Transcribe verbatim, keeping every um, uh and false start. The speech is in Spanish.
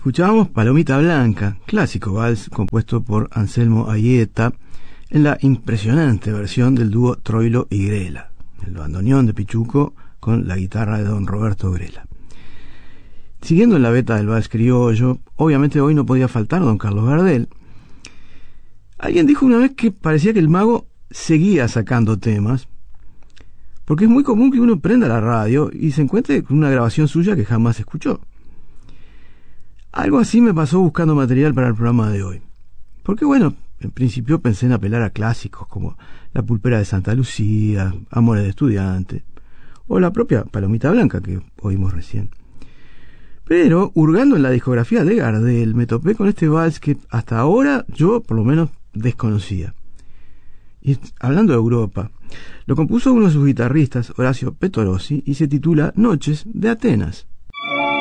Escuchábamos Palomita Blanca, clásico vals compuesto por Anselmo Aieta en la impresionante versión del dúo Troilo y Grela, el bandoneón de Pichuco con la guitarra de don Roberto Grela. Siguiendo en la beta del vals criollo, obviamente hoy no podía faltar don Carlos Gardel. Alguien dijo una vez que parecía que el mago seguía sacando temas, porque es muy común que uno prenda la radio y se encuentre con una grabación suya que jamás escuchó. Algo así me pasó buscando material para el programa de hoy. Porque bueno, en principio pensé en apelar a clásicos como La Pulpera de Santa Lucía, Amores de Estudiante, o la propia Palomita Blanca que oímos recién. Pero, hurgando en la discografía de Gardel, me topé con este vals que hasta ahora yo, por lo menos, desconocía. Y hablando de Europa, lo compuso uno de sus guitarristas, Horacio Pettorossi, y se titula Noches de Atenas.